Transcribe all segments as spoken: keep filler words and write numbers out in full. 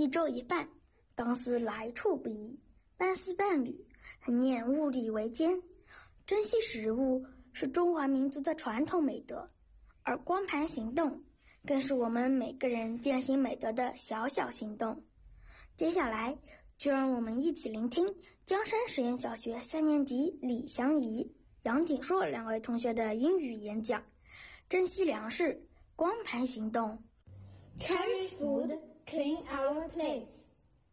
一粥一饭，当思来处不易；半丝半缕，恒念物力维艰。珍惜食物是中华民族的传统美德，而光盘行动更是我们每个人践行美德的小小行动。接下来就让我们一起聆听江山实验小学三年级李祥怡、杨景硕两位同学的英语演讲。珍惜粮食，光盘行动。 Cherish food, clean our plates.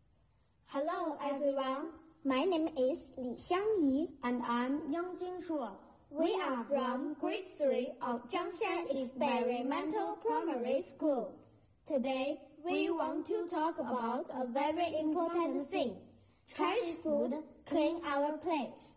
Hello everyone, my name is Li Xiangyi and I'm Yang Jingshuo. We are from grade three of Jiangshan Experimental Primary School. Today, we want to talk about a very important thing. Cherish food, clean our plates.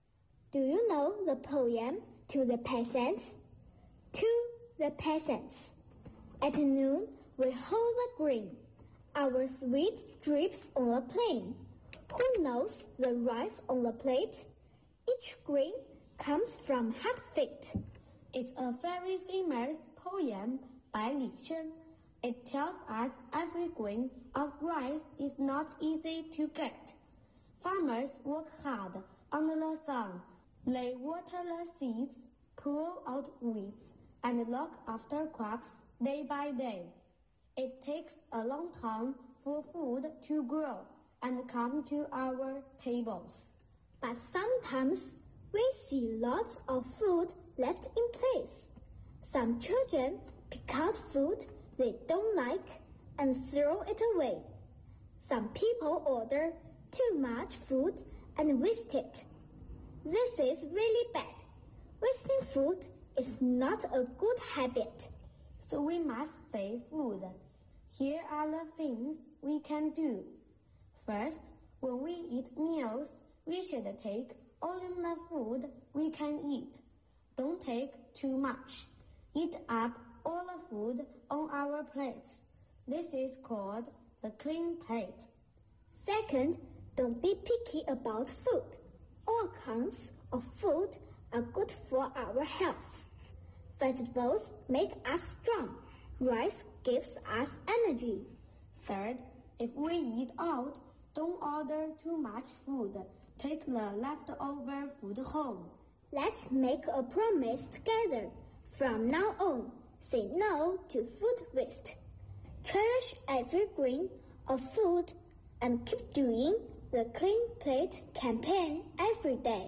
Do you know the poem To the Peasants? To the peasants. At noon, we hold the grain. Our sweet drips on the plain. Who knows the rice on the plate? Each grain comes from hot feet. It's a very famous poem by Li Shen. It tells us every grain of rice is not easy to get. Farmers work hard under the sun. They water the seeds, pull out weeds, and look after crops day by day. It takes a long time for food to grow and come to our tables. But sometimes we see lots of food left in place. Some children pick out food they don't like and throw it away. Some people order too much food and waste it. This is really bad. Wasting food is not a good habit. So we must save food. Here are the things we can do. First, when we eat meals, we should take only the food we can eat. Don't take too much. Eat up all the food on our plates. This is called the clean plate. Second, don't be picky about food. All kinds of food are good for our health. Vegetables make us strong. Rice gives us energy. Third, if we eat out, don't order too much food. Take the leftover food home. Let's make a promise together. From now on, say no to food waste. Cherish every grain of food and keep doing the Clean Plate campaign every day.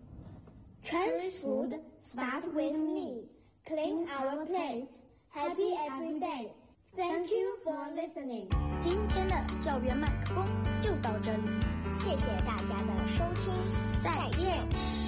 Cherish food, start with me. Clean our plates. Happy every day. Thank you for listening. 今天的校园麦克风就到这里， 谢谢大家的收听，再见。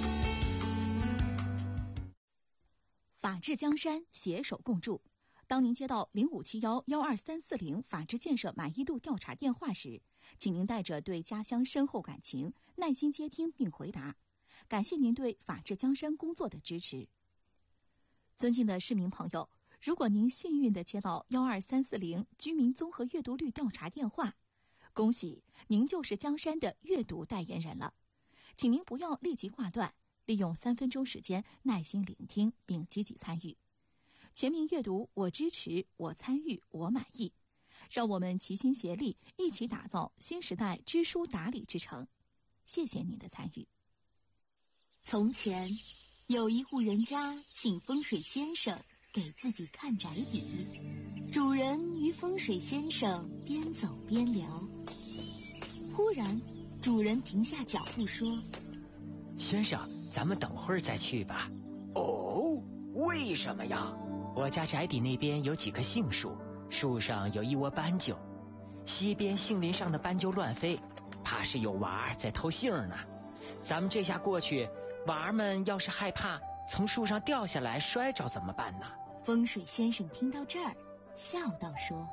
法治江山，携手共筑。当您接到零五七幺幺二三四零法治建设满意度调查电话时，请您带着对家乡深厚感情，耐心接听并回答。感谢您对法治江山工作的支持。尊敬的市民朋友，如果您幸运地接到幺二三四零居民综合阅读率调查电话，恭喜您就是江山的阅读代言人了。请您不要立即挂断，利用三分钟时间耐心聆听并积极参与。全民阅读，我支持，我参与，我满意。让我们齐心协力，一起打造新时代知书达理之城。谢谢您的参与。 从前有一户人家请风水先生给自己看宅邸，主人与风水先生边走边聊。忽然主人停下脚步说： 先生，咱们等会儿再去吧。哦，为什么呀？我家宅邸那边有几棵杏树，树上有一窝斑鸠，西边杏林上的斑鸠乱飞，怕是有娃儿在偷杏呢。咱们这下过去，娃儿们要是害怕从树上掉下来摔着怎么办呢？ 风水先生听到这儿笑道说：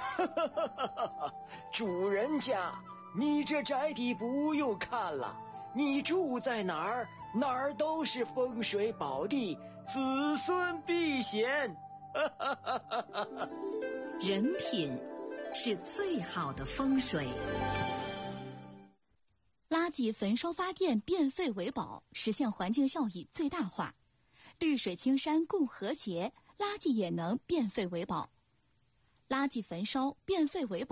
主人家，你这宅邸不用看了，你住在哪儿哪儿都是风水宝地，子孙必贤。 人品是最好的风水。垃圾焚烧发电，变废为宝，实现环境效益最大化。绿水青山共和谐，垃圾也能变废为宝。垃圾焚烧，变废为宝，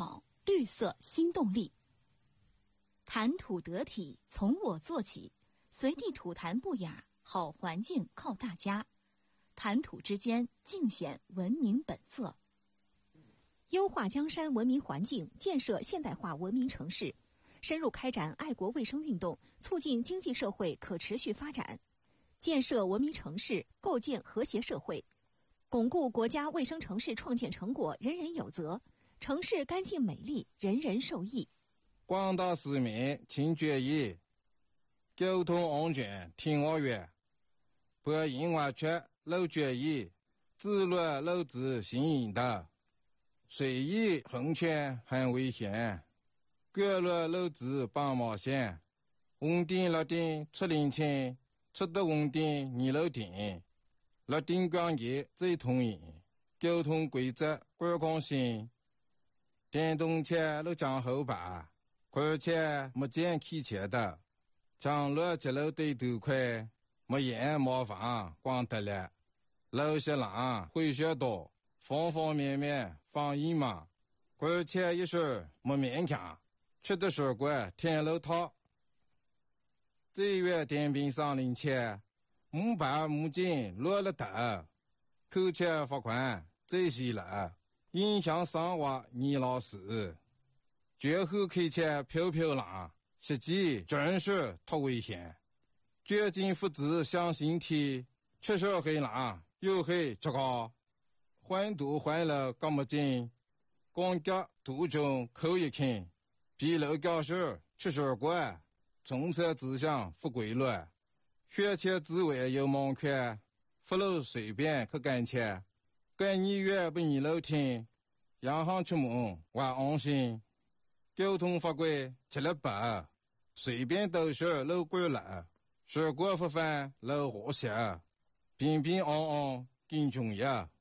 绿色新动力。谈吐得体，从我做起，随地吐痰不雅，好环境靠大家。谈吐之间，尽显文明本色。优化江山文明环境，建设现代化文明城市，深入开展爱国卫生运动，促进经济社会可持续发展，建设文明城市，构建和谐社会，巩固国家卫生城市创建成果人人有责，城市干净美丽，人人受益。 广大市民请注意，交通安全听我话，不因为缺漏注意，自乱漏子行引导，随意横穿很危险，过路漏子帮忙线，红灯绿灯出领清，出得红灯你路停，绿灯光节最通行，交通规则观光性，电动车都讲后排，而且没见开车的，将路接路对头快，没烟麻烦光得了，路些浪会学多，方方面面防疫嘛，而且一时没勉强，吃的水果天路套。这月电瓶上领车，木板木筋落了头，扣钱罚款这些了，影响生活你老师。绝后开车飘飘浪，实际真是太危险。绝境父子向心体，确实很浪，又很糟糕。环堵环了这么近，光脚途中扣一看，比路教室吃水果，从车指向不规律，学车之外有盲圈，不路随便去赶车，赶你越不你路听，洋行出门我安心。交通法规吃了白，随便都是路过了，水果不犯路和谐，平平安安更重要。